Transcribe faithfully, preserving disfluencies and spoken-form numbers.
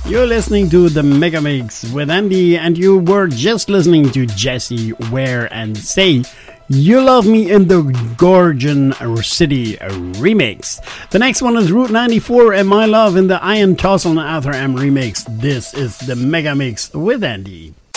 You're listening to the Mega Mix with Andy, and you were just listening to Jessie Ware and Say You Love Me in the Gorgon City remix. The next one is Route ninety-four and My Love in the Ian Tossel and Arthur M remix. This is the Mega Mix with Andy.